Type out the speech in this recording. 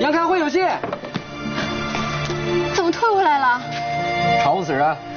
杨开会有信。 怎么退回来了？ 吵死人！